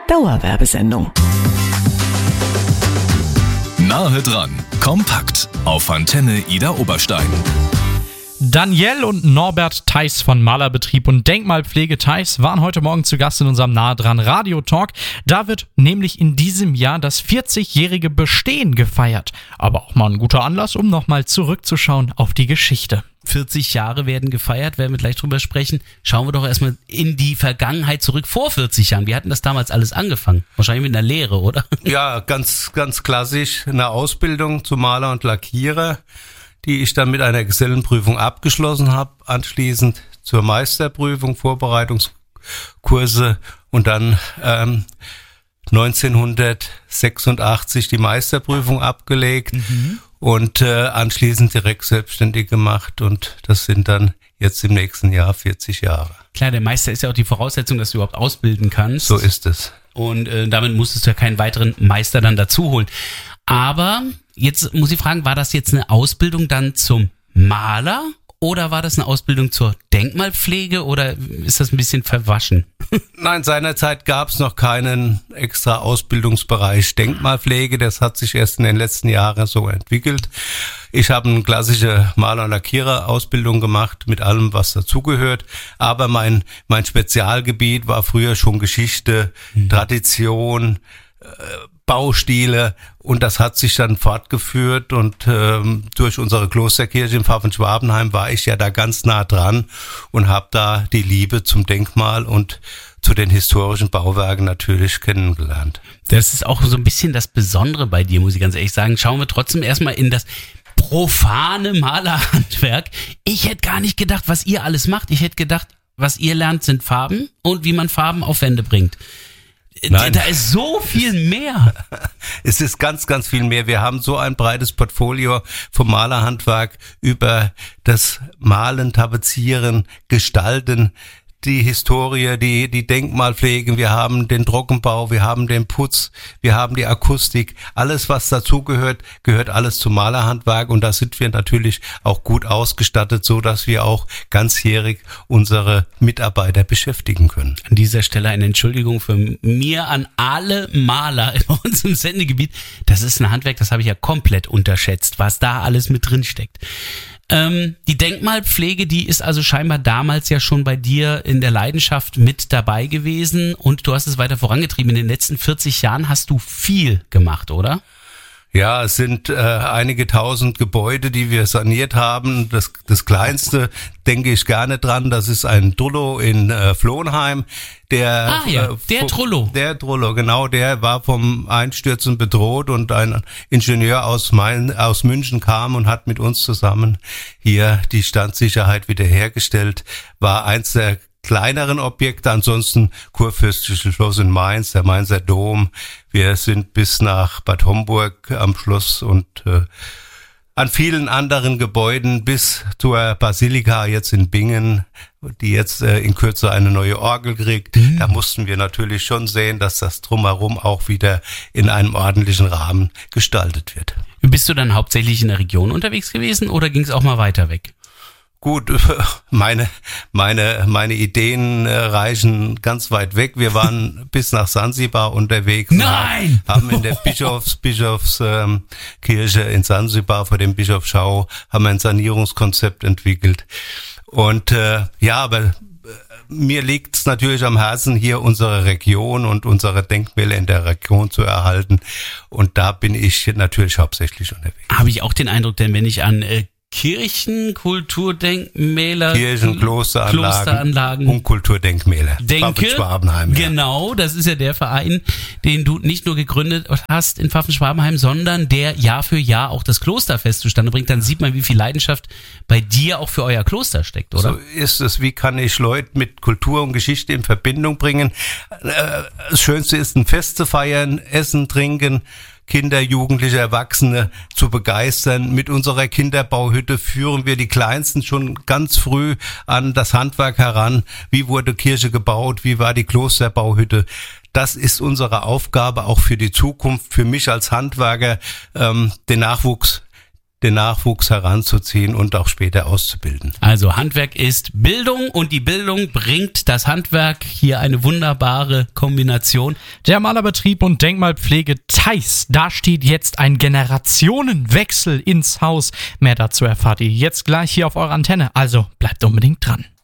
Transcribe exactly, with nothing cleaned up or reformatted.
Dauerwerbesendung. Nahe dran, kompakt auf Antenne Ida Oberstein. Danielle und Norbert Theis von Malerbetrieb und Denkmalpflege Theis waren heute Morgen zu Gast in unserem Nahe dran Radio Talk. Da wird nämlich in diesem Jahr das vierzigjährige Bestehen gefeiert. Aber auch mal ein guter Anlass, um nochmal zurückzuschauen auf die Geschichte. vierzig Jahre werden gefeiert, werden wir gleich drüber sprechen. Schauen wir doch erstmal in die Vergangenheit zurück, vor vierzig Jahren. Wie hatten das damals alles angefangen? Wahrscheinlich mit einer Lehre, oder? Ja, ganz, ganz klassisch, eine Ausbildung zum Maler und Lackierer, die ich dann mit einer Gesellenprüfung abgeschlossen habe, anschließend zur Meisterprüfung, Vorbereitungskurse und dann ähm, neunzehnhundertsechsundachtzig die Meisterprüfung abgelegt mhm. und äh, anschließend direkt selbstständig gemacht, und das sind dann jetzt im nächsten Jahr vierzig Jahre. Klar, der Meister ist ja auch die Voraussetzung, dass du überhaupt ausbilden kannst. So ist es. Und äh, damit musstest du ja keinen weiteren Meister dann dazu holen. Aber jetzt muss ich fragen, war das jetzt eine Ausbildung dann zum Maler oder war das eine Ausbildung zur Denkmalpflege oder ist das ein bisschen verwaschen? Nein, seinerzeit gab es noch keinen extra Ausbildungsbereich Denkmalpflege. Das hat sich erst in den letzten Jahren so entwickelt. Ich habe eine klassische Maler- und Lackierer-Ausbildung gemacht mit allem, was dazugehört. Aber mein, mein Spezialgebiet war früher schon Geschichte, mhm. Tradition, äh, Baustile, und das hat sich dann fortgeführt, und ähm, durch unsere Klosterkirche in Pfaffenschwabenheim war ich ja da ganz nah dran und habe da die Liebe zum Denkmal und zu den historischen Bauwerken natürlich kennengelernt. Das ist auch so ein bisschen das Besondere bei dir, muss ich ganz ehrlich sagen. Schauen wir trotzdem erstmal in das profane Malerhandwerk. Ich hätte gar nicht gedacht, was ihr alles macht. Ich hätte gedacht, was ihr lernt, sind Farben und wie man Farben auf Wände bringt. Nein. Da ist so viel mehr. Es ist ganz, ganz viel mehr. Wir haben so ein breites Portfolio vom Malerhandwerk über das Malen, Tapezieren, Gestalten, die Historie, die, die Denkmalpflege. Wir haben den Trockenbau, wir haben den Putz, wir haben die Akustik. Alles, was dazugehört, gehört alles zum Malerhandwerk, und da sind wir natürlich auch gut ausgestattet, so dass wir auch ganzjährig unsere Mitarbeiter beschäftigen können. An dieser Stelle eine Entschuldigung für mir an alle Maler in unserem Sendegebiet. Das ist ein Handwerk, das habe ich ja komplett unterschätzt, was da alles mit drin steckt. Ähm, die Denkmalpflege, die ist also scheinbar damals ja schon bei dir in der Leidenschaft mit dabei gewesen, und du hast es weiter vorangetrieben. In den letzten vierzig Jahren hast du viel gemacht, oder? Ja, es sind äh, einige tausend Gebäude, die wir saniert haben. Das, das kleinste denke ich gerne dran, das ist ein Trullo in äh, Flohnheim. Der, ah ja, äh, der Trullo. Der Trullo, genau, der war vom Einstürzen bedroht, und ein Ingenieur aus, Main, aus München kam und hat mit uns zusammen hier die Standsicherheit wiederhergestellt. War eins der kleineren Objekte, ansonsten Kurfürstliches Schloss in Mainz, der Mainzer Dom. Wir sind bis nach Bad Homburg am Schloss und äh, an vielen anderen Gebäuden bis zur Basilika jetzt in Bingen, die jetzt äh, in Kürze eine neue Orgel kriegt. Mhm. Da mussten wir natürlich schon sehen, dass das Drumherum auch wieder in einem ordentlichen Rahmen gestaltet wird. Bist du dann hauptsächlich in der Region unterwegs gewesen oder ging es auch mal weiter weg? Gut, meine meine meine Ideen reichen ganz weit weg. Wir waren bis nach Sansibar unterwegs. Nein! Haben in der Bischofs Bischofs ähm, Kirche in Sansibar vor dem Bischofsschau haben ein Sanierungskonzept entwickelt. Und äh, ja, aber äh, mir liegt es natürlich am Herzen, hier unsere Region und unsere Denkmäler in der Region zu erhalten. Und da bin ich natürlich hauptsächlich unterwegs. Habe ich auch den Eindruck, denn wenn ich an äh, Kirchen, Kulturdenkmäler, Kirchen, Klosteranlagen, Klosteranlagen und Kulturdenkmäler. Denke, Pfaffenschwabenheim, ja. Genau, das ist ja der Verein, den du nicht nur gegründet hast in Pfaffenschwabenheim, sondern der Jahr für Jahr auch das Klosterfest zustande bringt. Dann sieht man, wie viel Leidenschaft bei dir auch für euer Kloster steckt, oder? So ist es. Wie kann ich Leute mit Kultur und Geschichte in Verbindung bringen? Das Schönste ist, ein Fest zu feiern, essen, trinken, Kinder, Jugendliche, Erwachsene zu begeistern. Mit unserer Kinderbauhütte führen wir die Kleinsten schon ganz früh an das Handwerk heran. Wie wurde Kirche gebaut? Wie war die Klosterbauhütte? Das ist unsere Aufgabe auch für die Zukunft, für mich als Handwerker, ähm, den Nachwuchs den Nachwuchs heranzuziehen und auch später auszubilden. Also Handwerk ist Bildung und die Bildung bringt das Handwerk. Hier eine wunderbare Kombination. Der Malerbetrieb und Denkmalpflege Theis, da steht jetzt ein Generationenwechsel ins Haus. Mehr dazu erfahrt ihr jetzt gleich hier auf eurer Antenne, also bleibt unbedingt dran.